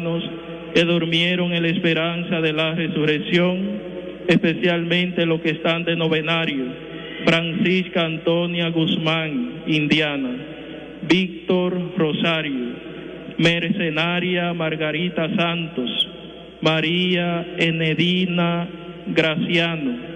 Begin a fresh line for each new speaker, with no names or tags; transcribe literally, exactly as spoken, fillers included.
hermanos que durmieron en la esperanza de la resurrección, especialmente los que están de novenario: Francisca Antonia Guzmán, Indiana; Víctor Rosario; Mercenaria Margarita Santos; María Enedina Graciano;